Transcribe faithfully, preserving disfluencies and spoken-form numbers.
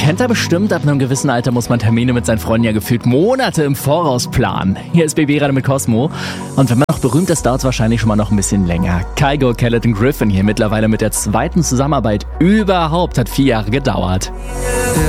Kennt er bestimmt, ab einem gewissen Alter muss man Termine mit seinen Freunden ja gefühlt Monate im Voraus planen. Hier ist B B gerade mit Cosmo. Und wenn man noch berühmt ist, dauert es wahrscheinlich schon mal noch ein bisschen länger. Kygo Kellerton Griffin hier mittlerweile mit der zweiten Zusammenarbeit überhaupt, hat vier Jahre gedauert.